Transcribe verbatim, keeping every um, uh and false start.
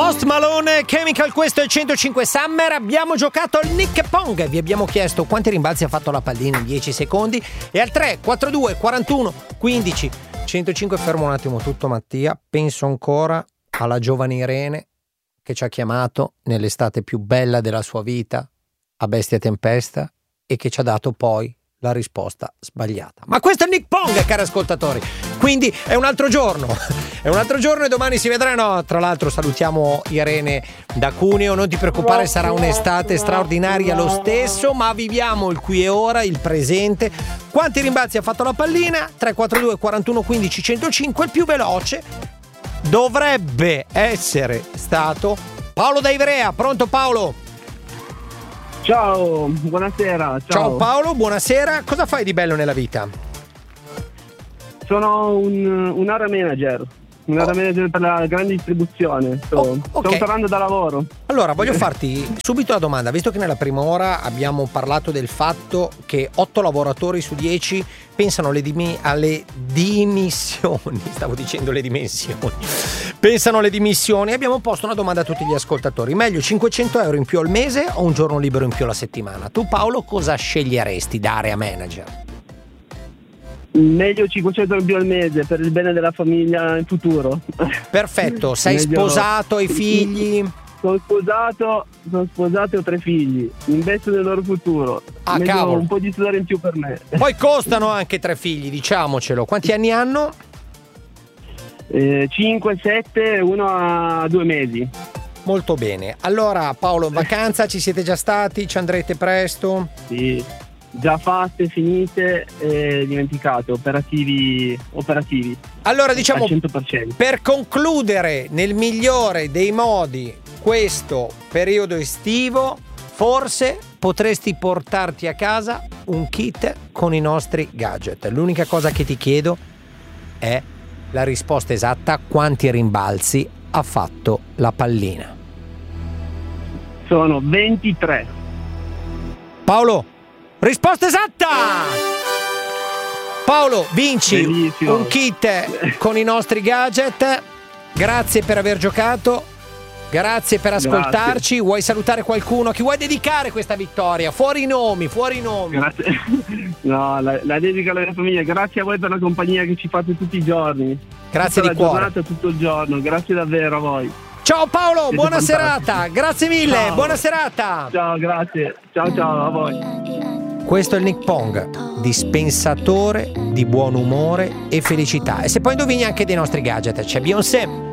Post Malone, Chemical, questo è il centocinque Summer. Abbiamo giocato al Nick Pong. Vi abbiamo chiesto quanti rimbalzi ha fatto la pallina in dieci secondi. E al tre, quattro due, quarantuno, quindici, centocinque. Fermo un attimo tutto, Mattia. Penso ancora alla giovane Irene che ci ha chiamato nell'estate più bella della sua vita, a Bestia Tempesta, e che ci ha dato poi la risposta sbagliata. Ma questo è Nick Pong, cari ascoltatori. Quindi è un altro giorno. È un altro giorno e domani si vedrà. No, tra l'altro salutiamo Irene da Cuneo. Non ti preoccupare, sarà un'estate straordinaria lo stesso, ma viviamo il qui e ora, il presente. Quanti rimbalzi ha fatto la pallina? tre, quattro due, quarantuno, quindici, centocinque. Il più veloce dovrebbe essere stato Paolo da Ivrea. Pronto Paolo? Ciao, buonasera. Ciao. Ciao Paolo, buonasera. Cosa fai di bello nella vita? Sono un, un area manager, un area oh. manager per la grande distribuzione. Sto, oh, okay. sto tornando da lavoro. Allora, voglio farti subito la domanda, visto che nella prima ora abbiamo parlato del fatto che otto lavoratori su dieci pensano alle, dimi- alle dimissioni, stavo dicendo le dimensioni, pensano alle dimissioni. Abbiamo posto una domanda a tutti gli ascoltatori: meglio cinquecento euro in più al mese o un giorno libero in più alla settimana? Tu Paolo cosa sceglieresti da area manager? Meglio cinquecento euro in più al mese per il bene della famiglia in futuro. Perfetto, sei meglio... sposato, hai figli? Sono sposato, sono sposato e ho tre figli. Investo nel loro futuro. Ah, meglio cavolo. Un po' di studiare in più per me. Poi costano anche tre figli, diciamocelo. Quanti anni hanno? Eh, cinque, sette, uno a due mesi. Molto bene. Allora Paolo, vacanza, ci siete già stati? Ci andrete presto? Sì. Già fatte, finite e dimenticate, operativi operativi. Allora diciamo, al cento per cento. Per concludere nel migliore dei modi questo periodo estivo, forse potresti portarti a casa un kit con i nostri gadget. L'unica cosa che ti chiedo è la risposta esatta: quanti rimbalzi ha fatto la pallina? Sono ventitré. Paolo, risposta esatta! Paolo, vinci Bellissimo. un kit con i nostri gadget. Grazie per aver giocato. Grazie per ascoltarci. Grazie. Vuoi salutare qualcuno? A chi vuoi dedicare questa vittoria? Fuori i nomi, fuori i nomi. Grazie. No, la, la dedico alla mia famiglia. Grazie a voi per la compagnia che ci fate tutti i giorni. Grazie tutta di la cuore. Giornata, tutto il giorno. Grazie davvero a voi. Ciao Paolo, Siete buona fantastici. serata. Grazie mille, ciao. buona serata. Ciao, grazie. Ciao ciao a voi. Questo è il Nick Pong, dispensatore di buon umore e felicità. E se poi indovini anche dei nostri gadget, c'è Beyoncé.